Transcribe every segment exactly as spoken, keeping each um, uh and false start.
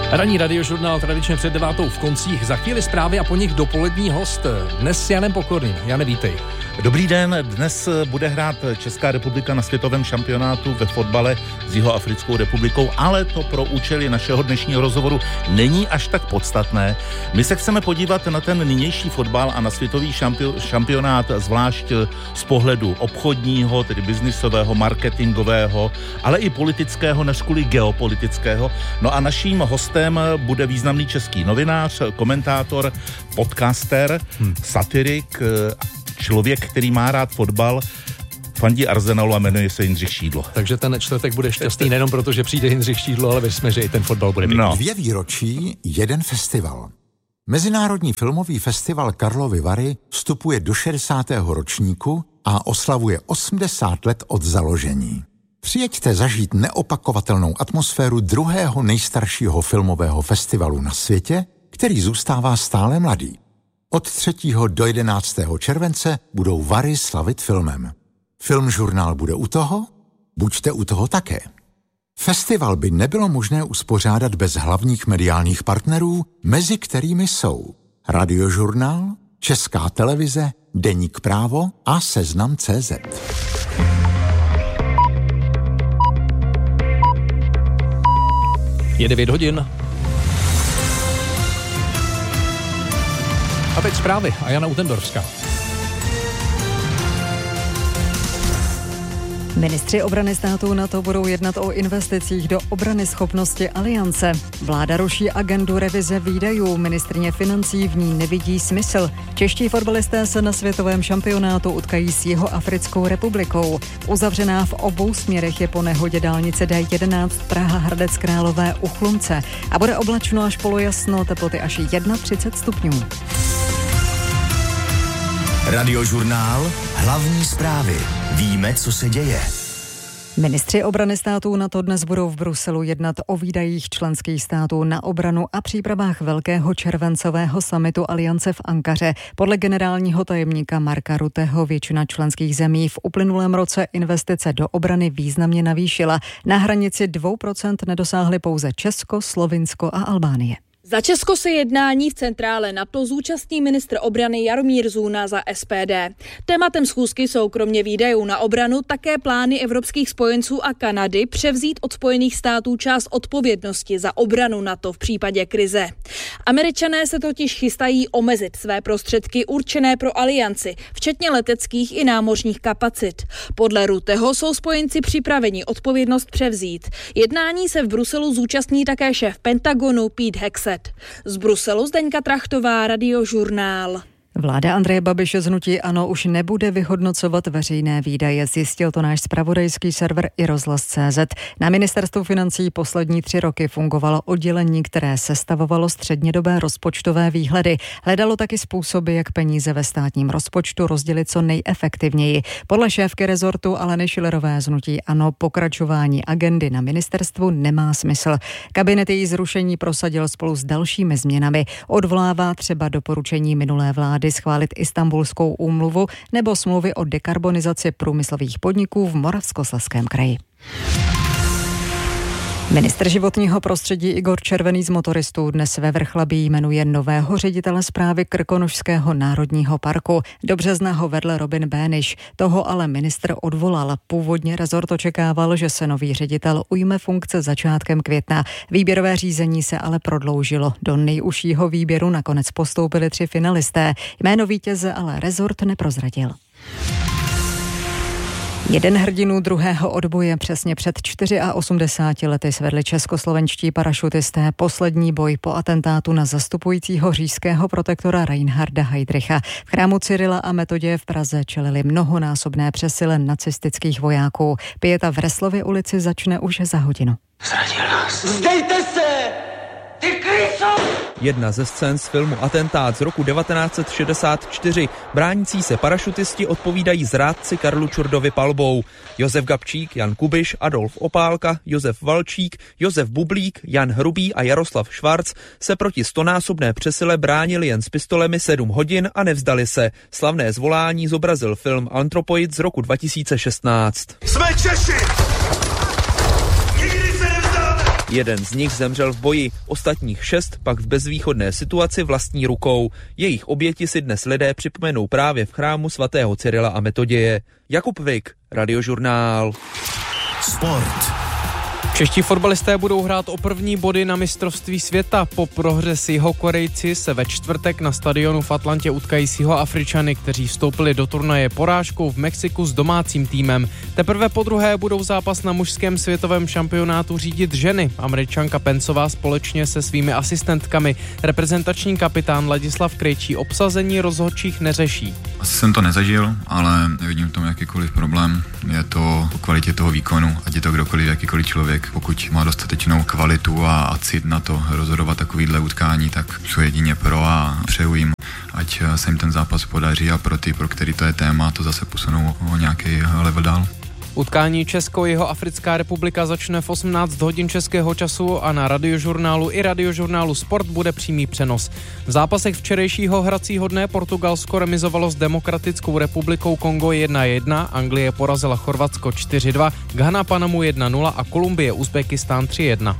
Ranní radiožurnál tradičně před devátou v koncích, za chvíli zprávy a po nich dopolední host. Dnes s Janem Pokorným. Jane, vítej. Dobrý den, dnes bude hrát Česká republika na světovém šampionátu ve fotbale s Jihoafrickou republikou, ale to pro účely našeho dnešního rozhovoru není až tak podstatné. My se chceme podívat na ten nynější fotbal a na světový šampio- šampionát zvlášť z pohledu obchodního, tedy biznisového, marketingového, ale i politického, než kvůli geopolitického. No a naším hostem bude významný český novinář, komentátor, podcaster, hmm. satirik, člověk, který má rád fotbal, fandí Arsenalu a jmenuje se Jindřich Šídlo. Takže ten čtvrtek bude šťastný nejenom proto, že přijde Jindřich Šídlo, ale věřme, že i ten fotbal bude mít. No. Dvě výročí, jeden festival. Mezinárodní filmový festival Karlovy Vary vstupuje do šedesátého ročníku a oslavuje osmdesát let od založení. Přijeďte zažít neopakovatelnou atmosféru druhého nejstaršího filmového festivalu na světě, který zůstává stále mladý. Od třetího do jedenáctého července budou Vary slavit filmem. Filmžurnál bude u toho? Buďte u toho také. Festival by nebylo možné uspořádat bez hlavních mediálních partnerů, mezi kterými jsou Radiožurnál, Česká televize, Deník Právo a Seznam tečka cé zet. Je devět hodin. A teď zprávy a Jana Utendorfská. Ministři obrany států NATO budou jednat o investicích do obrany schopnosti aliance. Vláda ruší agendu revize výdajů, ministryně financí v ní nevidí smysl. Čeští fotbalisté se na světovém šampionátu utkají s Jihoafrickou republikou. Uzavřená v obou směrech je po nehodě dálnice D jedenáct Praha Hradec Králové u Chlumce. A bude oblačno až polojasno, teploty až třicet jedna stupňů. Radiožurnál, hlavní zprávy. Víme, co se děje. Ministři obrany států NATO dnes budou v Bruselu jednat o výdajích členských států na obranu a přípravách velkého červencového summitu Aliance v Ankaře. Podle generálního tajemníka Marka Rutteho většina členských zemí v uplynulém roce investice do obrany významně navýšila. Na hranici dvě procenta nedosáhly pouze Česko, Slovinsko a Albánie. Za Česko se jednání v centrále NATO zúčastní ministr obrany Jaromír Zůna za S P D. Tématem schůzky jsou kromě výdajů na obranu také plány evropských spojenců a Kanady převzít od Spojených států část odpovědnosti za obranu NATO v případě krize. Američané se totiž chystají omezit své prostředky určené pro alianci, včetně leteckých i námořních kapacit. Podle Rutteho jsou spojenci připraveni odpovědnost převzít. Jednání se v Bruselu zúčastní také šéf Pentagonu Pete Hegseth. Z Bruselu Zdeňka Trachtová, Radiožurnál. Vláda Andreje Babiše z hnutí ANO už nebude vyhodnocovat veřejné výdaje, zjistil to náš zpravodajský server i rozhlas tečka cé zet. Na ministerstvu financí poslední tři roky fungovalo oddělení, které sestavovalo střednědobé rozpočtové výhledy. Hledalo taky způsoby, jak peníze ve státním rozpočtu rozdělit co nejefektivněji. Podle šéfky rezortu Aleny Schillerové z hnutí ANO pokračování agendy na ministerstvu nemá smysl. Kabinet její zrušení prosadil spolu s dalšími změnami. Odvolává třeba doporučení minulé vlády schválit Istanbulskou úmluvu nebo smlouvy o dekarbonizaci průmyslových podniků v Moravskoslezském kraji. Ministr životního prostředí Igor Červený z motoristů dnes ve Vrchlabí jmenuje nového ředitele správy Krkonošského národního parku. Do března ho vedl Robin Béniš. Toho ale ministr odvolal. Původně rezort očekával, že se nový ředitel ujme funkce začátkem května. Výběrové řízení se ale prodloužilo. Do nejužšího výběru nakonec postoupili tři finalisté. Jméno vítěze ale rezort neprozradil. Jeden hrdinů druhého odboje přesně před osmdesáti čtyřmi lety svedli českoslovenští parašutisté poslední boj po atentátu na zastupujícího říšského protektora Reinharda Heydricha. V chrámu Cyrila a Metoděje v Praze čelili mnohonásobné přesile nacistických vojáků. Pieta v Reslově ulici začne už za hodinu. Zradil nás. Vzdejte se! Ty kryso! Jedna ze scén z filmu Atentát z roku devatenáct set šedesát čtyři. Bránící se parašutisti odpovídají zrádci Karlu Čurdovi palbou. Josef Gabčík, Jan Kubiš, Adolf Opálka, Josef Valčík, Josef Bublík, Jan Hrubý a Jaroslav Švarc se proti stonásobné přesile bránili jen s pistolemi sedm hodin a nevzdali se. Slavné zvolání zobrazil film Antropoid z roku dva tisíce šestnáct. Jsme Češi! Nikdy se nevzdáme! Jeden z nich zemřel v boji, ostatních šest pak v bezvýchodné situaci vlastní rukou. Jejich oběti si dnes lidé připomenou právě v chrámu svatého Cyrila a Metoděje. Jakub Vik, Radiožurnál. Sport. Čeští fotbalisté budou hrát o první body na mistrovství světa. Po prohře s Jihokorejci se ve čtvrtek na stadionu v Atlantě utkají s Jihoafričany, kteří vstoupili do turnaje porážkou v Mexiku s domácím týmem. Teprve podruhé budou zápas na mužském světovém šampionátu řídit ženy. Američanka Pencová společně se svými asistentkami. Reprezentační kapitán Ladislav Krejčí obsazení rozhodčích neřeší. Asi jsem to nezažil, ale nevidím v tom jakýkoliv problém. Je to o kvalitě toho výkonu, ať je to kdokoliv, jakýkoliv člověk. Pokud má dostatečnou kvalitu a, a cit na to rozhodovat takovýhle utkání, tak jsou jedině pro a přeju jim, ať se jim ten zápas podaří a pro ty, pro který to je téma, to zase posunou o nějaký level dál. Utkání Česko-Jihoafrická republika začne v osmnáct hodin českého času a na Radiožurnálu i Radiožurnálu Sport bude přímý přenos. V zápasech včerejšího hracího dne Portugalsko remizovalo s Demokratickou republikou Kongo jedna jedna, Anglie porazila Chorvatsko čtyři dva, Ghana Panamu jedna nula a Kolumbie Uzbekistán tři jedna.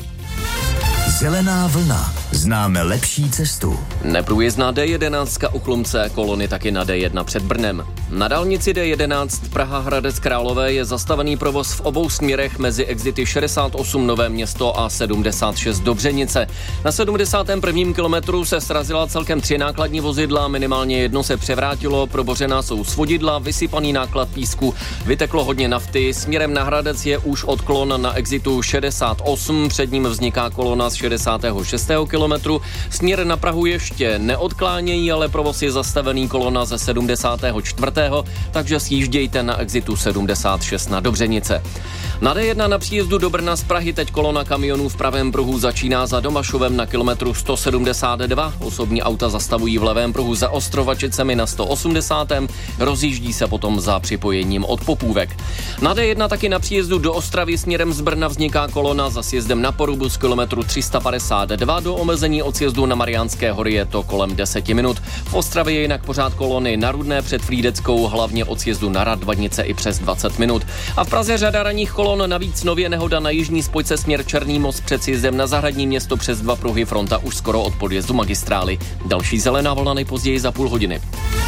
Zelená vlna. Známe lepší cestu. Neprůjezdná D jedenáct u Chlumce, kolony taky na D jedna před Brnem. Na dálnici D jedenáct Praha Hradec Králové je zastavený provoz v obou směrech mezi exity šedesát osm Nové Město a sedmdesát šest Dobřenice. Na sedmdesátém prvním kilometru se srazila celkem tři nákladní vozidla, minimálně jedno se převrátilo, probořená jsou svodidla, vysypaný náklad písku, vyteklo hodně nafty. Směrem na Hradec je už odklon na exitu šedesát osm, před ním vzniká kolona z šedesátého šestého kilometru. Směr na Prahu ještě neodklánějí, ale provoz je zastavený, kolona ze sedmdesátého čtvrtého takže sjíždějte na exitu sedmdesát šest na Dobřenice. Na D jedna na příjezdu do Brna z Prahy teď kolona kamionů v pravém pruhu začíná za Domašovem na kilometru sto sedmdesát dva. Osobní auta zastavují v levém pruhu za Ostrovačicemi na sto osmdesátém Rozjíždí se potom za připojením od Popůvek. Na D jedna taky na příjezdu do Ostravy směrem z Brna vzniká kolona za sjezdem na Porubu z kilometru tři sta padesát dva. Do omezení od sjezdu na Mariánské hory je to kolem deset minut. V Ostravě je jinak pořád kolony na Rudné před Frýdeckou, hlavně od sjezdu na Radvadnice i přes dvacet minut. A v Praze řada ranních kolon, navíc nově nehoda na jižní spojce směr Černý most před sjezdem na Zahradní Město přes dva pruhy, fronta už skoro od podjezdu magistrály. Další zelená vlna nejpozději za půl hodiny.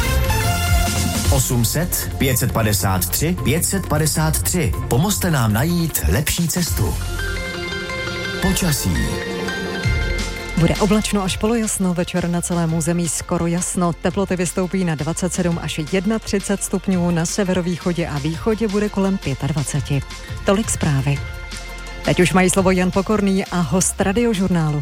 osm set pět set padesát tři pět set padesát tři. Pomozte nám najít lepší cestu. Počasí. Bude oblačno až polojasno, večer na celém území skoro jasno. Teploty vystoupí na dvacet sedm až třicet jedna stupňů, na severovýchodě a východě bude kolem dvacet pět. Tolik zprávy. Teď už mají slovo Jan Pokorný a host Radiožurnálu.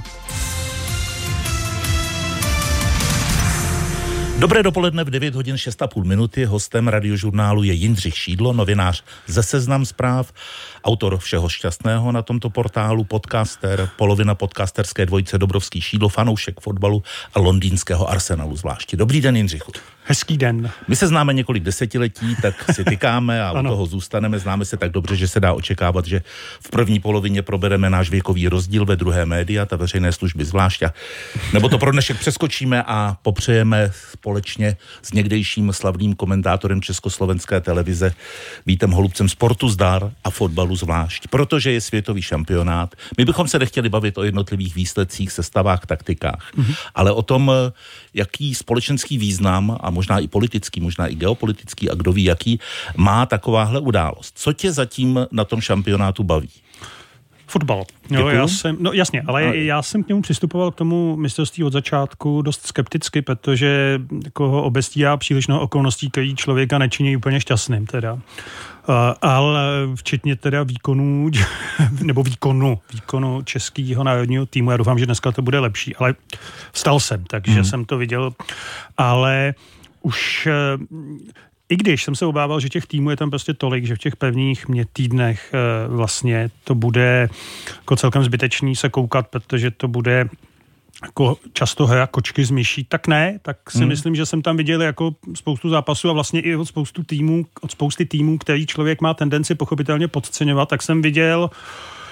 Dobré dopoledne, v devět hodin šest a půl minuty. Hostem Radiožurnálu je Jindřich Šídlo, novinář ze Seznam Zpráv, autor Všeho šťastného na tomto portálu, podcaster, polovina podcasterské dvojice Dobrovský Šídlo, fanoušek fotbalu a londýnského Arsenalu zvláště. Dobrý den, Jindřichu. Hezký den. My se známe několik desetiletí, tak si tykáme a u toho zůstaneme. Známe se tak dobře, že se dá očekávat, že v první polovině probereme náš věkový rozdíl, ve druhé média, ta veřejné služby zvláště. Nebo to pro dnešek přeskočíme a popřejeme společně s někdejším slavným komentátorem československé televize Vítem Holubcem sportu zdar a fotbalu zvlášť, protože je světový šampionát. My bychom se nechtěli bavit o jednotlivých výsledcích, sestavách, taktikách, mm-hmm. ale o tom, jaký společenský význam a možná i politický, možná i geopolitický a kdo ví jaký, má takováhle událost. Co tě zatím na tom šampionátu baví? Fotbal. Jo, já jsem, no jasně, ale a... já jsem k němu přistupoval k tomu mistrovství od začátku dost skepticky, protože jako ho obestírá příliš mnoho okolností, který člověka nečiní úplně šťastným teda. Uh, ale včetně teda výkonů, nebo výkonu, výkonu českého národního týmu. Já doufám, že dneska to bude lepší, ale stal jsem, takže hmm. jsem to viděl, ale už... Uh, I když jsem se obával, že těch týmů je tam prostě tolik, že v těch pevných mě týdnech e, vlastně to bude jako celkem zbytečný se koukat, protože to bude jako často hra kočky z myší. Tak ne, tak si hmm. myslím, že jsem tam viděl jako spoustu zápasů a vlastně i od spoustu týmů, od spousty týmů, který člověk má tendenci pochopitelně podceňovat, tak jsem viděl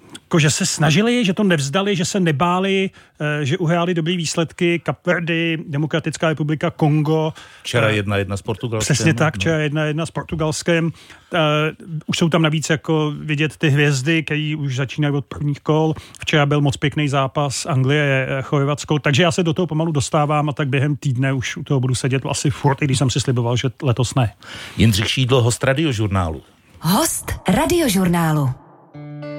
jako, že se snažili, že to nevzdali, že se nebáli, že uhráli dobrý výsledky. Kapverdy, Demokratická republika, Kongo. Včera jedna jedna s Portugalskem. Přesně tak, včera jedna jedna s Portugalskem. Uh, už jsou tam navíc jako vidět ty hvězdy, které už začínají od prvních kol. Včera byl moc pěkný zápas Anglie, Chorvatsko, takže já se do toho pomalu dostávám a tak během týdne už u toho budu sedět asi furt, i když jsem si sliboval, že letos ne. Jindřich Šídlo, host Radiožurnálu. Host Radiožurnálu.